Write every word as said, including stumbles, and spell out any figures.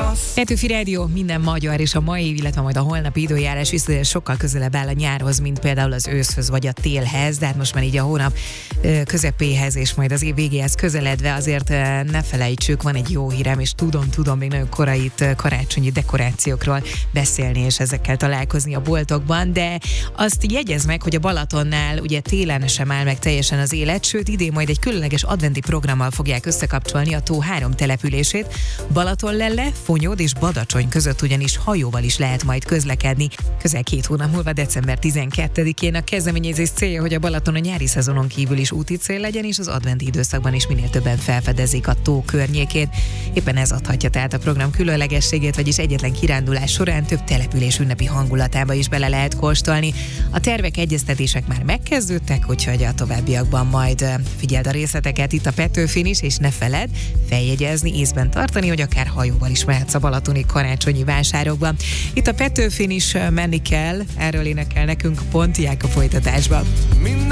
Petőfi Rádió, minden magyar, és a mai, illetve majd a holnapi időjárás viszont sokkal közelebb áll a nyárhoz, mint például az őszhöz vagy a télhez, de hát most már így a hónap közepéhez és majd az év végéhez közeledve azért ne felejtsük, van egy jó hírem, és tudom, tudom még nagyon korai itt karácsonyi dekorációkról beszélni és ezekkel találkozni a boltokban, de azt jegyez meg, hogy a Balatonnál ugye télen sem áll meg teljesen az élet, sőt idén majd egy különleges adventi programmal fogják összekapcsolni a tó három települését. Balatonlelle, Fonyód és Badacsony között ugyanis hajóval is lehet majd közlekedni. Közel két hónap múlva, december tizenkettedikén a kezdeményezés célja, hogy a Balaton a nyári szezonon kívül is úti cél legyen, és az adventi időszakban is minél többen felfedezik a tó környékét. Éppen ez adhatja tehát a program különlegességét, vagyis egyetlen kirándulás során több település ünnepi hangulatába is bele lehet kóstolni. A tervek, egyeztetések már megkezdődtek, úgyhogy a továbbiakban majd figyeld a részleteket itt a Petőfin is, és ne feledd feljegyezni, észben tartani, hogy akár hajóval is mehetsz a balatoni karácsonyi vásárokba. Itt a Petőfin is menni kell, erről énekel nekünk Pontiák a folytatásban.